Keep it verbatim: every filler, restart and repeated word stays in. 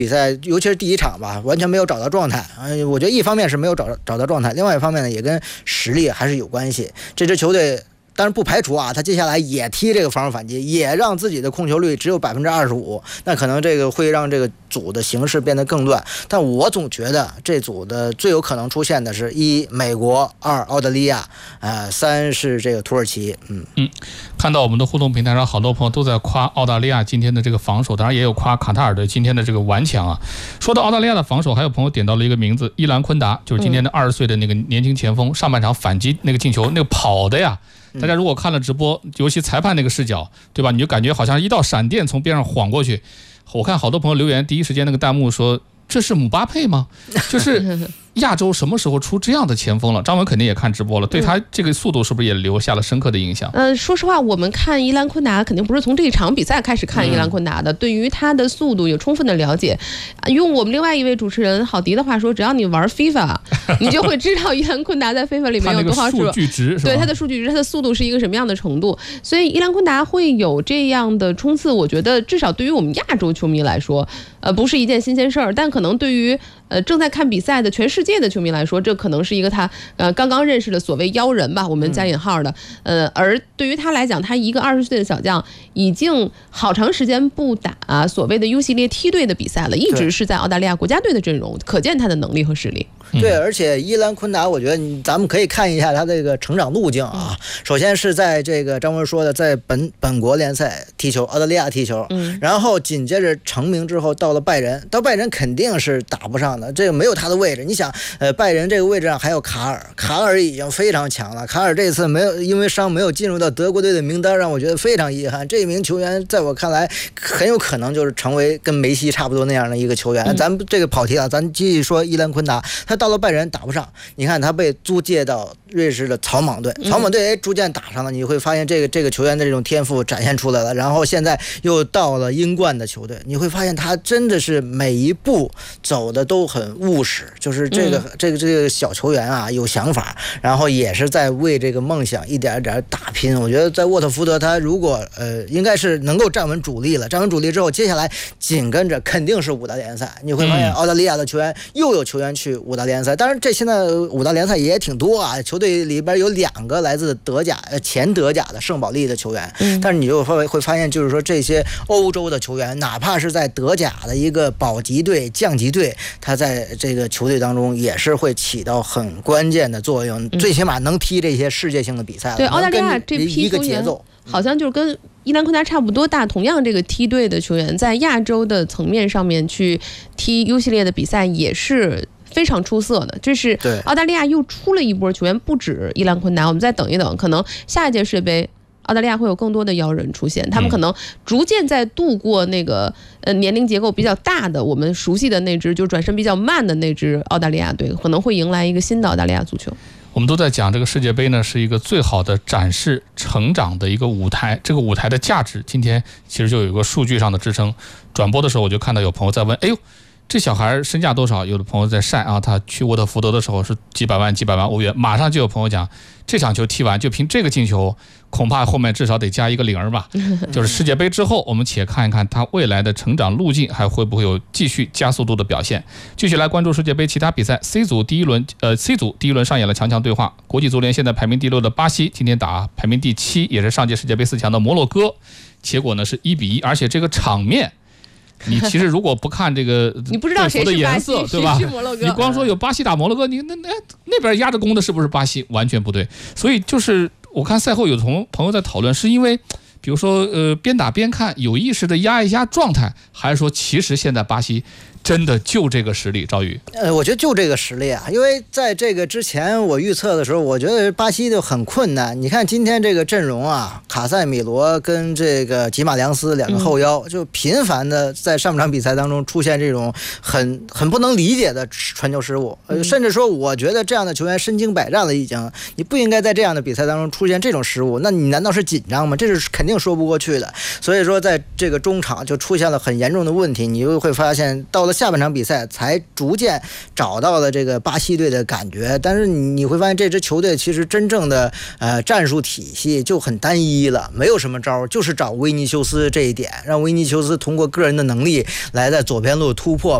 比赛，尤其是第一场吧，完全没有找到状态。嗯，我觉得一方面是没有找找到状态，另外一方面呢，也跟实力还是有关系。这支球队。当然不排除啊，他接下来也踢这个防守反击，也让自己的控球率只有百分之二十五，那可能这个会让这个组的形势变得更乱。但我总觉得这组的最有可能出现的是一美国，二澳大利亚，呃，三是这个土耳其。嗯嗯，看到我们的互动平台上，好多朋友都在夸澳大利亚今天的这个防守，当然也有夸卡塔尔的今天的这个顽强啊。说到澳大利亚的防守，还有朋友点到了一个名字，伊兰昆达，就是今天的二十岁的那个年轻前锋，上半场反击那个进球，那个跑的呀。大家如果看了直播，尤其裁判那个视角，对吧？你就感觉好像一道闪电从边上晃过去。我看好多朋友留言，第一时间那个弹幕说：“这是姆巴佩吗？”就是亚洲什么时候出这样的前锋了？张文肯定也看直播了，对他这个速度是不是也留下了深刻的印象？ 呃，说实话，我们看伊兰昆达肯定不是从这一场比赛开始看伊兰昆达的，嗯、对于他的速度有充分的了解。用我们另外一位主持人郝迪的话说，只要你玩 FIFA， 你就会知道伊兰昆达在 FIFA 里面有多少数据值， 对他的数据值，他的速度是一个什么样的程度。所以伊兰昆达会有这样的冲刺，我觉得至少对于我们亚洲球迷来说，呃，不是一件新鲜事儿，但可能对于呃正在看比赛的全世界的球迷来说，这可能是一个他呃刚刚认识的所谓妖人吧，我们加引号的。呃，而对于他来讲，他一个二十岁的小将，已经好长时间不打、啊、所谓的 U 系列梯队的比赛了，一直是在澳大利亚国家队的阵容，可见他的能力和实力。 对，而且伊兰昆达，我觉得咱们可以看一下他这个成长路径啊。首先是在这个张文说的，在本本国联赛踢球，澳大利亚踢球，嗯，然后紧接着成名之后到了拜仁，到拜仁肯定是打不上的，这个没有他的位置。你想，呃，拜仁这个位置上还有卡尔，卡尔已经非常强了，卡尔这次没有因为伤没有进入到德国队的名单，让我觉得非常遗憾。这一名球员在我看来很有可能就是成为跟梅西差不多那样的一个球员。嗯、咱们这个跑题了，咱继续说伊兰昆达，他到了拜仁打不上，你看他被租借到瑞士的草莽队，草莽队哎逐渐打上了，你会发现这个这个球员的这种天赋展现出来了。然后现在又到了英冠的球队，你会发现他真的是每一步走的都很务实，就是这个、嗯、这个这个小球员啊有想法，然后也是在为这个梦想一点一点打拼。我觉得在沃特福德，他如果呃应该是能够站稳主力了，站稳主力之后，接下来紧跟着肯定是五大联赛。你会发现澳大利亚的球员又有球员去五大联赛，当然这现在五大联赛也挺多啊，球队里边有两个来自德甲呃前德甲的圣保利的球员，嗯、但是你就会会发现，就是说这些欧洲的球员，哪怕是在德甲的一个保级队、降级队，他在这个球队当中也是会起到很关键的作用，嗯、最起码能踢这些世界性的比赛了。 对，澳大利亚这批一个节奏， 好像就是跟伊兰昆达差不多大，同样这个梯队的球员，在亚洲的层面上面去踢 U 系列的比赛也是非常出色的。这是澳大利亚又出了一波球员，不止伊兰昆达，我们再等一等，可能下一届世界杯澳大利亚会有更多的妖人出现，他们可能逐渐在度过那个呃年龄结构比较大的我们熟悉的那支就转身比较慢的那支澳大利亚队，可能会迎来一个新的澳大利亚足球。 我们都在讲这个世界杯呢，是一个最好的展示成长的一个舞台，这个舞台的价值今天其实就有一个数据上的支撑。转播的时候我就看到有朋友在问，哎呦，这小孩身价多少？有的朋友在晒啊，他去沃特福德的时候是几百万几百万欧元，马上就有朋友讲，这场球踢完就凭这个进球，恐怕后面至少得加一个零吧。就是世界杯之后，我们且看一看他未来的成长路径，还会不会有继续加速度的表现。继续来关注世界杯其他比赛。C 组第一轮，呃 C 组第一轮上演了强强对话，国际足联现在排名第六的巴西今天打排名第七，也是上届世界杯四强的摩洛哥，结果呢是一比一，而且这个场面。你其实如果不看这个你不知道谁是巴西对吧？ 你光说有巴西打摩洛哥，你那那那边压着攻的是不是巴西？完全不对。所以就是我看赛后有同朋友在讨论，是因为比如说呃边打边看，有意识的压一压状态，还是说其实现在巴西真的就这个实力？赵宇， 呃，我觉得就这个实力啊，因为在这个之前我预测的时候，我觉得巴西就很困难。你看今天这个阵容啊，卡塞米罗跟这个吉马良斯两个后腰，嗯、就频繁的在上半场比赛当中出现这种很很不能理解的传球失误，呃，甚至说我觉得这样的球员身经百战了，已经，你不应该在这样的比赛当中出现这种失误。那你难道是紧张吗？这是肯定。 定说不过去的。所以说在这个中场就出现了很严重的问题，你就会发现到了下半场比赛才逐渐找到了这个巴西队的感觉，但是你会发现这支球队其实真正的呃战术体系就很单一了，没有什么招，就是找维尼修斯这一点，让维尼修斯通过个人的能力来在左边路突破。